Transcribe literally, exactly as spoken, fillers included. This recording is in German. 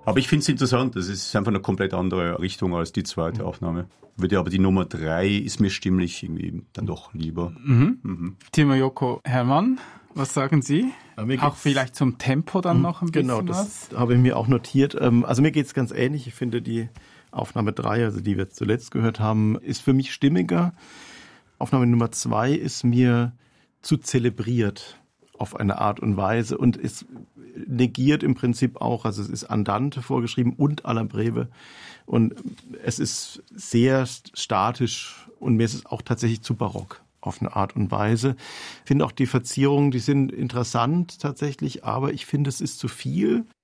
Aber ich finde es interessant, das ist einfach eine komplett andere Richtung als die zweite mhm. Aufnahme. Würde aber die Nummer drei ist mir stimmlich irgendwie dann doch lieber. Mhm. Mhm. Timo Yoko Hermann, was sagen Sie? Auch vielleicht zum Tempo dann noch ein bisschen genau, was? Genau, das habe ich mir auch notiert. Also mir geht es ganz ähnlich. Ich finde die Aufnahme drei, also die wir zuletzt gehört haben, ist für mich stimmiger. Aufnahme Nummer zwei ist mir zu zelebriert auf eine Art und Weise und es negiert im Prinzip auch, also es ist Andante vorgeschrieben und alla breve und es ist sehr statisch und mir ist es auch tatsächlich zu barock auf eine Art und Weise. Ich finde auch die Verzierungen, die sind interessant tatsächlich, aber ich finde, es ist zu viel.